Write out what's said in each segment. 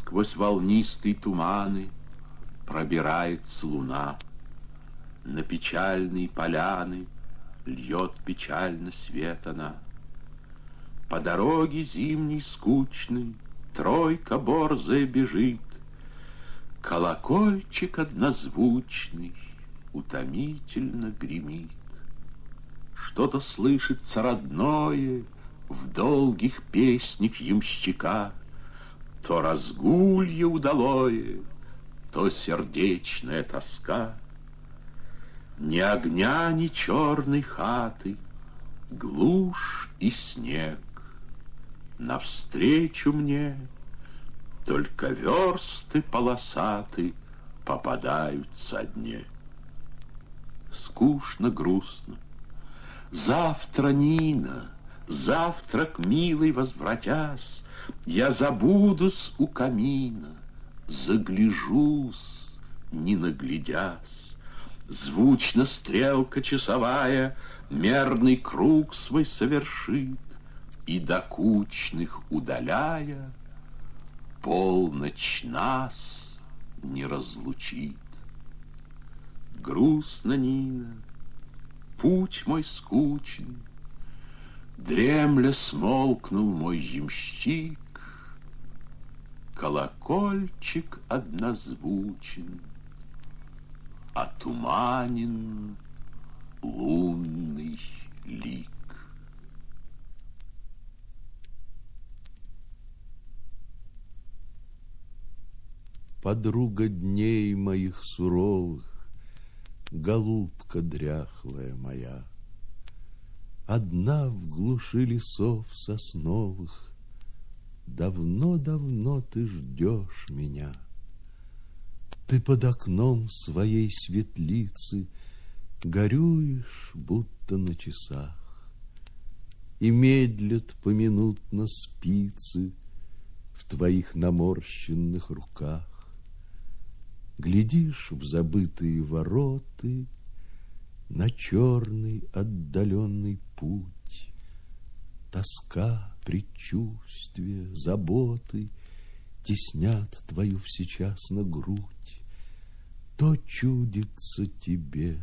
Сквозь волнистые туманы пробирается луна. На печальные поляны льет печально свет она. По дороге зимней скучной тройка борзая бежит. Колокольчик однозвучный утомительно гремит. Что-то слышится родное в долгих песнях ямщика, то разгулье удалое, то сердечная тоска. Ни огня, ни черной хаты, глушь и снег. Навстречу мне только версты полосаты попадаются дне. Скучно, грустно. Завтра, Нина, завтра к милой возвратясь, я забудусь у камина, загляжусь, не наглядясь. Звучно стрелка часовая мерный круг свой совершит, и докучных удаляя, полночь нас не разлучит. Грустно, Нина, путь мой скучный, дремля смолкнул мой ямщик, колокольчик однозвучен, отуманен лунный лик. Подруга дней моих суровых, голубка дряхлая моя, одна в глуши лесов сосновых, давно-давно ты ждешь меня. Ты под окном своей светлицы горюешь, будто на часах, и медлят поминутно спицы в твоих наморщенных руках. Глядишь в забытые вороты на черный отдаленный путь. Тоска, предчувствие, заботы теснят твою всечасно грудь. То чудится тебе.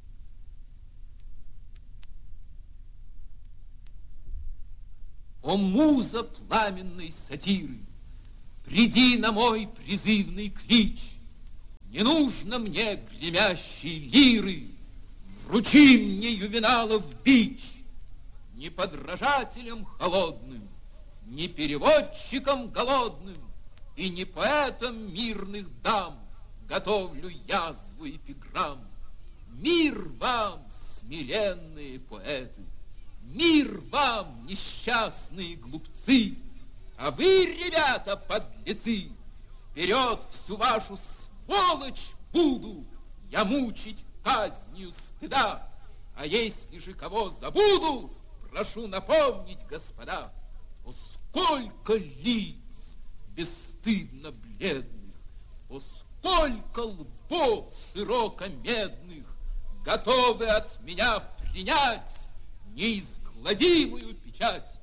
О, муза пламенной сатиры, приди на мой призывный клич. Не нужно мне гремящей лиры, вручи мне Ювеналов бич. Ни подражателям холодным, ни переводчикам голодным и ни поэтам мирных дам готовлю язву эпиграмм. Мир вам, смиренные поэты, мир вам, несчастные глупцы, а вы, ребята, подлецы, вперед всю вашу сволочь буду я мучить казнью стыда. А если же кого забуду, прошу напомнить, господа, о, сколько лиц бесстыдно бледных, о, сколько лбов широко медных готовы от меня принять неизгладимую печать.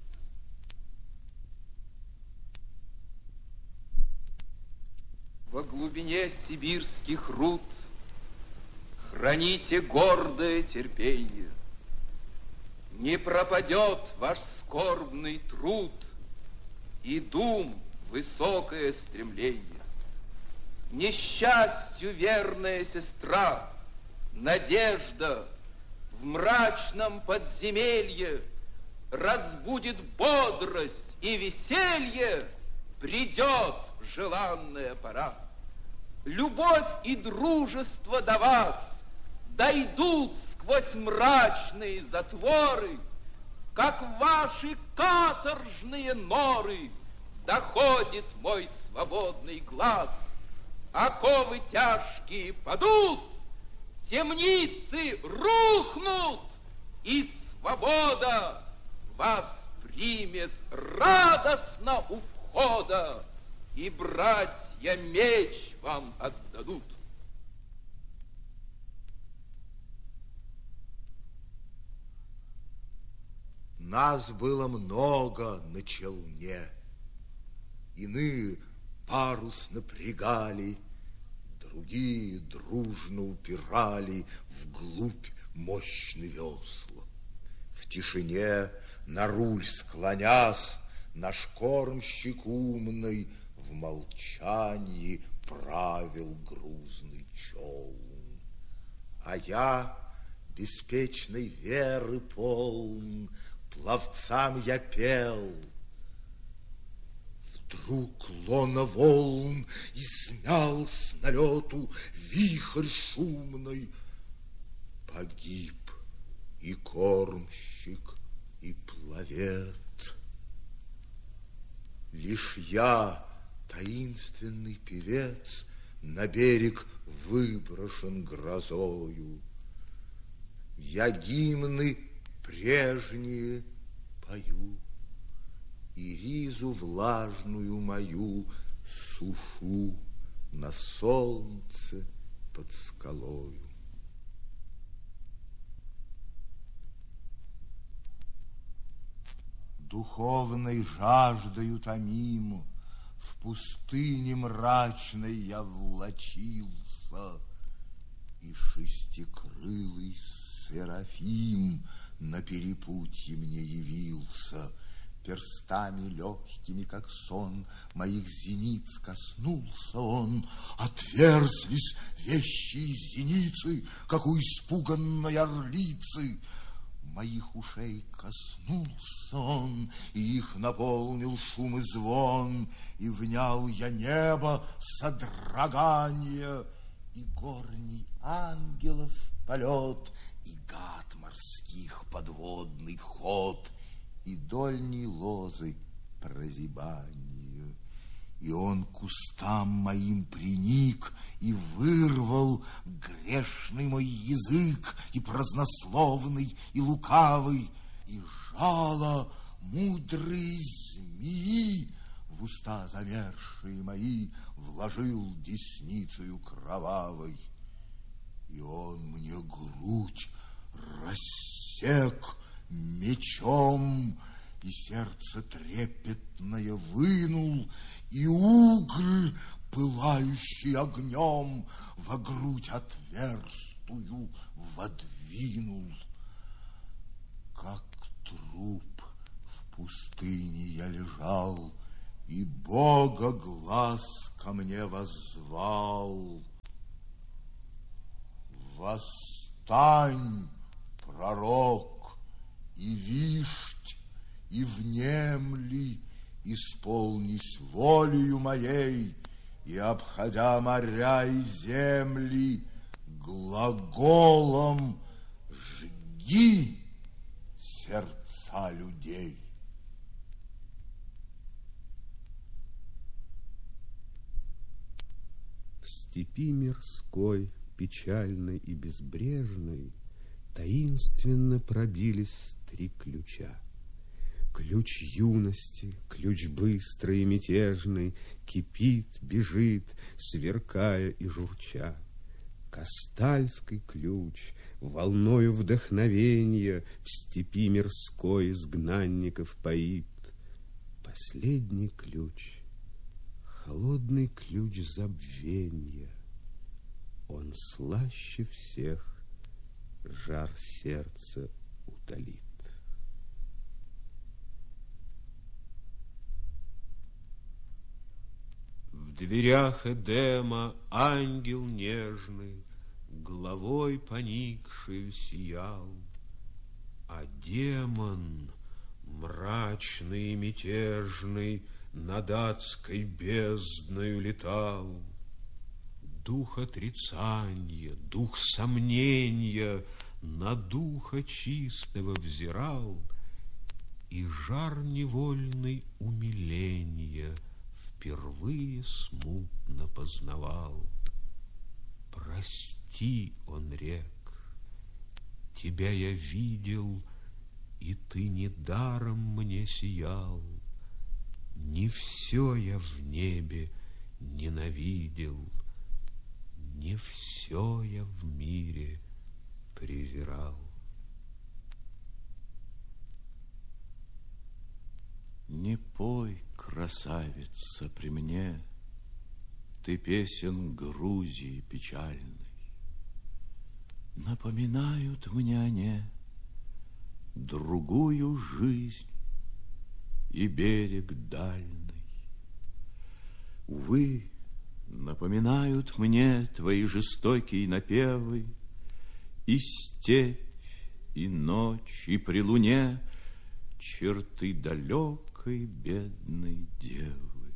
Во глубине сибирских руд храните гордое терпение. Не пропадет ваш скорбный труд и дум высокое стремление. Несчастью верная сестра, надежда в мрачном подземелье разбудит бодрость и веселье, придет желанная пора. Любовь и дружество до вас дойдут сквозь мрачные затворы, как ваши каторжные норы доходит мой свободный глаз. Оковы тяжкие падут, темницы рухнут, и свобода вас примет радостно у входа, и братья меч вам отдадут. Нас было много на челне. Иные парус напрягали, другие дружно упирали вглубь мощный весла. В тишине на руль склонясь, наш кормщик умный в молчании правил грузный челн. А я беспечной веры полн, пловцам я пел. Вдруг лона волн измял с налету вихрь шумный. Погиб и кормщик, и пловец. Лишь я, таинственный певец, на берег выброшен грозою. Я гимны прежние пою, и ризу влажную мою сушу на солнце под скалою. Духовной жаждою томим, в пустыне мрачной я влачился, и шестикрылый Серафим на перепутье мне явился. Перстами легкими, как сон, моих зениц коснулся он. Отверзлись вещие зеницы, как у испуганной орлицы. Моих ушей коснулся он, и их наполнил шум и звон, и внял я небо содрогание, и горний ангелов полет, и гад морских подводный ход, и дольней лозы прозябание. И он к кустам моим приник и вырвал грешный мой язык, и празднословный, и лукавый, и жало мудрые змеи в уста замерзшие мои вложил десницею кровавой. И он мне грудь рассек мечом, и сердце трепетное вынул, и угль, пылающий огнем, во грудь отверстую водвинул. Как труп в пустыне я лежал, и Бога глаз ко мне воззвал. Восстань, пророк, и вишть, и внемли, исполнись волею моей, и, обходя моря и земли, глаголом жги сердца людей. В степи мирской, печальной и безбрежной, таинственно пробились 3 ключа. Ключ юности, ключ быстрый и мятежный, кипит, бежит, сверкая и журча. Кастальский ключ, волною вдохновенья, в степи мирской изгнанников поит. Последний ключ, холодный ключ забвенья, он слаще всех жар сердца утолит. В дверях Эдема ангел нежный головой поникшую сиял, а демон мрачный и мятежный над адской бездною летал. Дух отрицания, дух сомнения на духа чистого взирал, и жар невольный умиления впервые смутно познавал. Прости, он рек, тебя я видел, и ты недаром мне сиял. Не все я в небе ненавидел, не все я в мире презирал. Не пой, красавица, при мне, ты песен Грузии печальной. Напоминают мне они другую жизнь и берег дальний. Увы, напоминают мне твои жестокие напевы, и степь, и ночь, и при луне черты далекой бедной девы.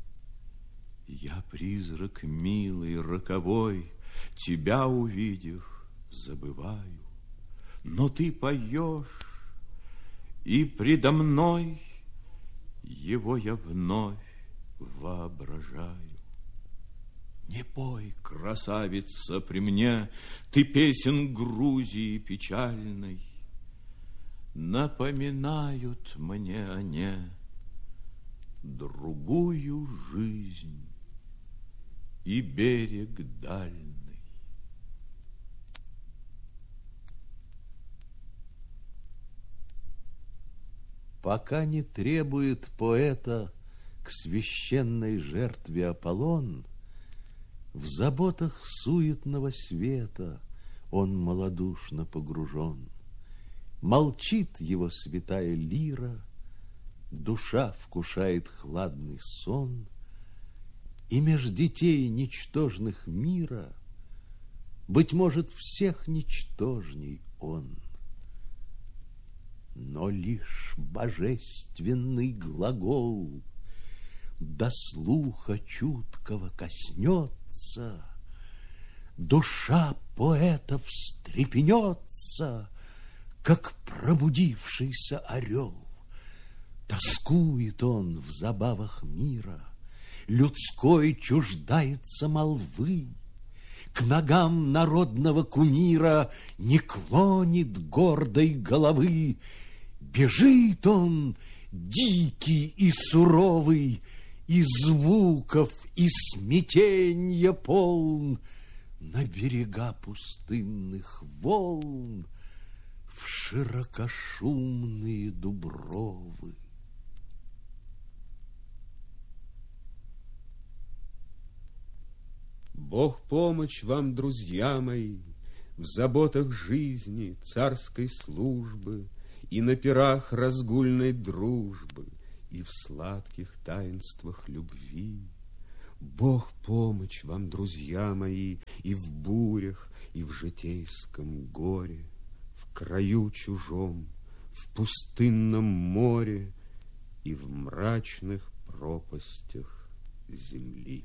Я призрак милый, роковой, тебя увидев, забываю, но ты поешь, и предо мной его я вновь воображаю. Не пой, красавица, при мне ты песен Грузии печальной. Напоминают мне они другую жизнь и берег дальний. Пока не требует поэта к священной жертве Аполлон, в заботах суетного света он малодушно погружен. Молчит его святая лира, душа вкушает хладный сон, и меж детей ничтожных мира, быть может, всех ничтожней он. Но лишь божественный глагол до слуха чуткого коснется, душа поэта встрепенется, как пробудившийся орел. Тоскует он в забавах мира, людской чуждается молвы, к ногам народного кумира не клонит гордой головы. Бежит он, дикий и суровый, и звуков, и смятенья полн, на берега пустынных волн, в широкошумные дубровы. Бог помощь вам, друзья мои, в заботах жизни, царской службы, и на пирах разгульной дружбы, и в сладких таинствах любви. Бог помощь вам, друзья мои, и в бурях, и в житейском горе, в краю чужом, в пустынном море и в мрачных пропастях земли.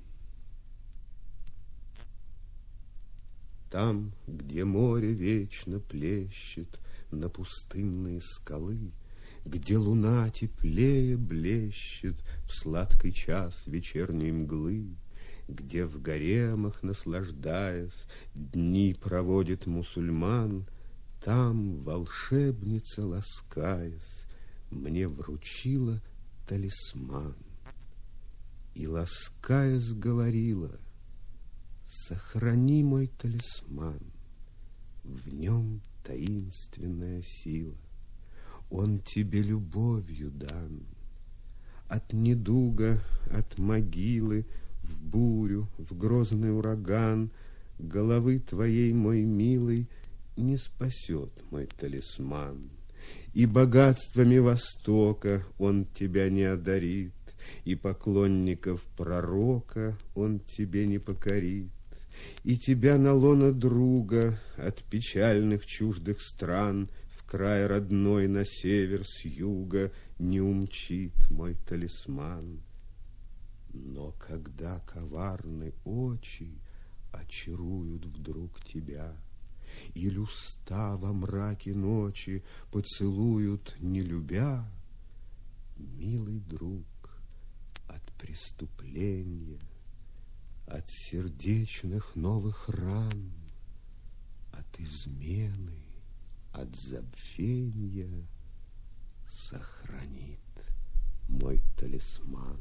Там, где море вечно плещет на пустынные скалы, где луна теплее блещет в сладкий час вечерней мглы, где в гаремах, наслаждаясь, дни проводит мусульман, там волшебница, ласкаясь, мне вручила талисман и, ласкаясь, говорила: сохрани мой талисман, в нем таинственная сила, он тебе любовью дан. От недуга, от могилы, в бурю, в грозный ураган, головы твоей, мой милый, не спасет мой талисман. И богатствами Востока он тебя не одарит, и поклонников пророка он тебе не покорит, и тебя на лоно друга от печальных чуждых стран в край родной на север с юга не умчит мой талисман. Но когда коварны очи очаруют вдруг тебя, или уста во мраке ночи поцелуют, не любя, милый друг, от преступления, от сердечных новых ран, от измены, от забвенья сохранит мой талисман.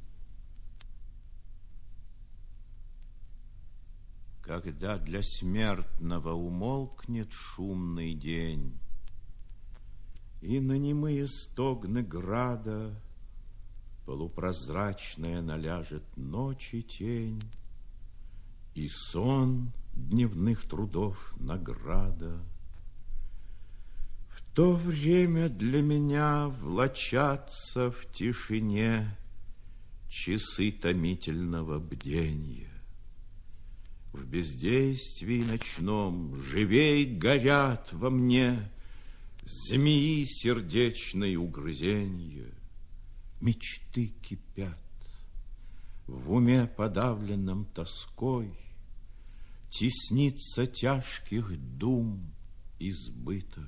Когда для смертного умолкнет шумный день, и на немые стогны града полупрозрачная наляжет ночи тень, И сон дневных трудов награда. В то время для меня влачатся в тишине часы томительного бденья. В бездействии ночном живей горят во мне змеи сердечной угрызенья. Мечты кипят, в уме подавленном тоской теснится тяжких дум избыток.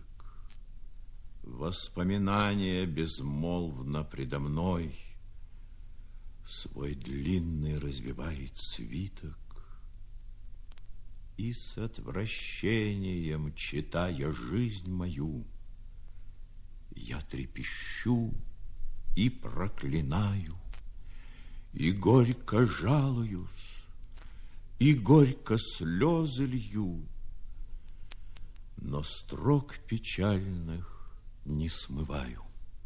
Воспоминание безмолвно предо мной свой длинный развивает свиток. И с отвращением, читая жизнь мою, я трепещу и проклинаю, и горько жалуюсь, и горько слезы лью, но строк печальных не смываю.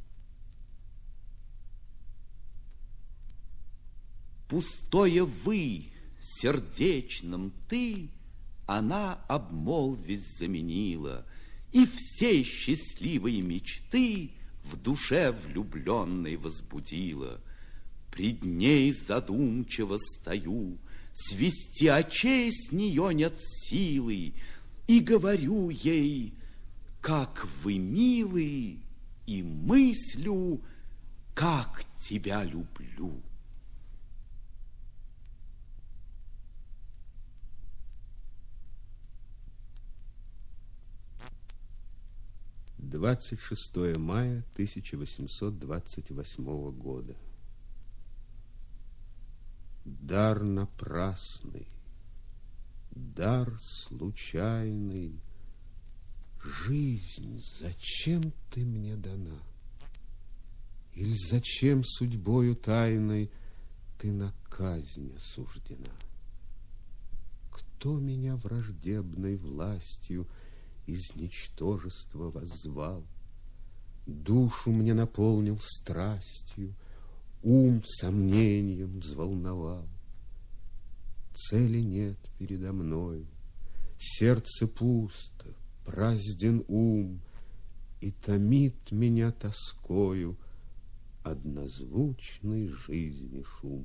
Пустое «вы», сердечным «ты» она обмолвись заменила, и все счастливые мечты в душе влюбленной возбудила. Пред ней задумчиво стою, свести очей с нее нет силы, и говорю ей, как вы милы, и мыслю, как тебя люблю. 26 мая 1828 года. Дар напрасный, дар случайный, жизнь, зачем ты мне дана? Или зачем судьбою тайной ты на казнь осуждена? Кто меня враждебной властью из ничтожества воззвал, душу мне наполнил страстью, ум сомнением взволновал? Цели нет передо мною, сердце пусто, празден ум, и томит меня тоскою однозвучной жизни шум.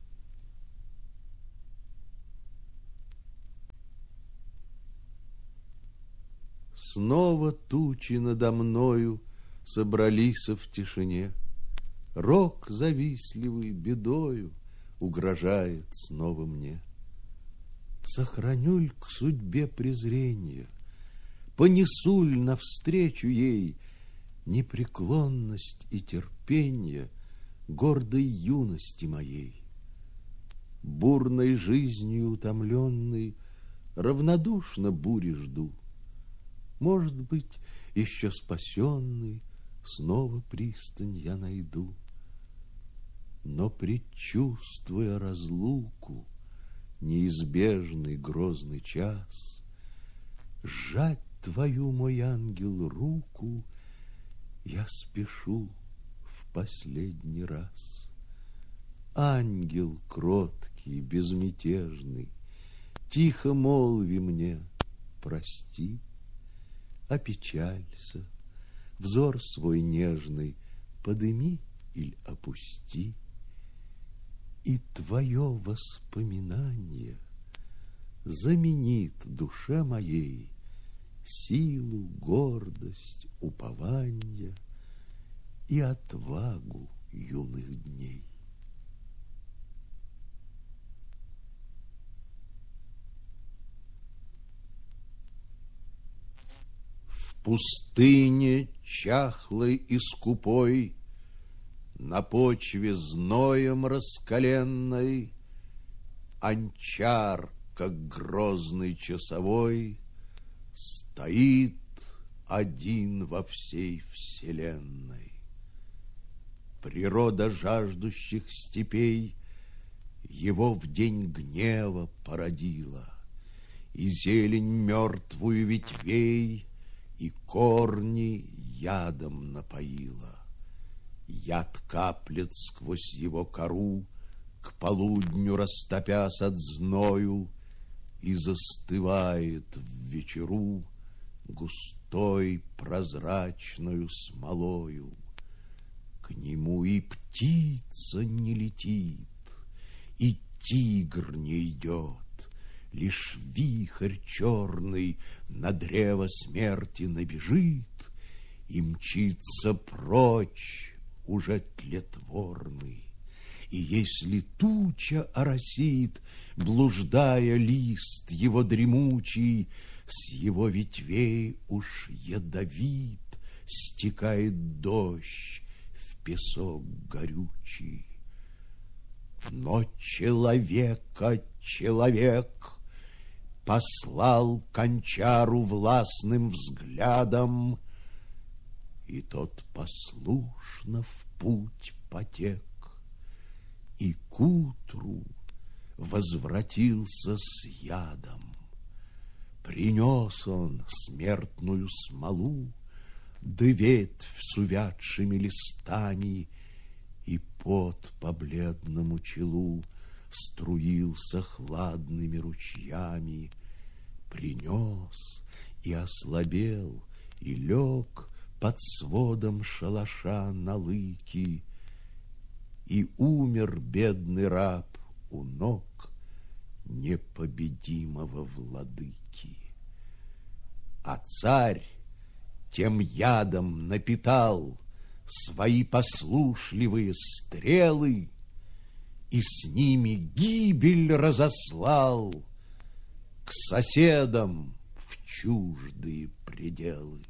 Снова тучи надо мною собрались в тишине. Рок завистливый бедою угрожает снова мне. Сохраню ль к судьбе презрение, понесу ль навстречу ей непреклонность и терпенье гордой юности моей? Бурной жизнью утомленный, равнодушно бури жду. Может быть, еще спасенный, снова пристань я найду. Но, предчувствуя разлуку, неизбежный грозный час, сжать твою, мой ангел, руку я спешу в последний раз. Ангел кроткий, безмятежный, тихо молви мне: прости, опечалься, взор свой нежный подыми или опусти, и твое воспоминание заменит душе моей силу, гордость, упование и отвагу юных дней. В пустыне чахлой и скупой, на почве зноем раскаленной, Анчар, как грозный часовой, стоит один во всей вселенной. Природа жаждущих степей его в день гнева породила, и зелень мертвую ветвей, и корни ядом напоила. Яд каплет сквозь его кору, к полудню растопясь от зною, и застывает в вечеру густой прозрачною смолою. К нему и птица не летит, и тигр не идет, лишь вихрь черный на древо смерти набежит и мчится прочь уже тлетворный. И если туча оросит, блуждая лист его дремучий, с его ветвей уж ядовит стекает дождь в песок горючий. Но человека человек послал к Анчару властным взглядом, и тот послушно в путь потек, и к утру возвратился с ядом. Принес он смертную смолу, да ветвь с увядшими листами, и пот по бледному челу струился хладными ручьями. Принес и ослабел, и лег под сводом шалаша на лыки, и умер бедный раб у ног непобедимого владыки. А царь тем ядом напитал свои послушливые стрелы и с ними гибель разослал к соседам в чуждые пределы.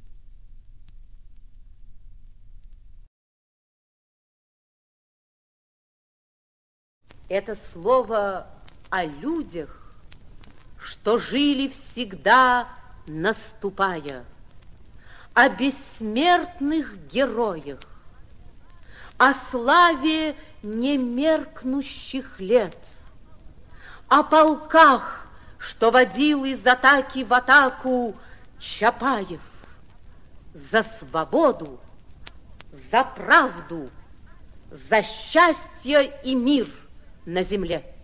Это слово о людях, что жили всегда, наступая, о бессмертных героях, о славе немеркнущих лет, о полках, что водил из атаки в атаку Чапаев, за свободу, за правду, за счастье и мир на земле.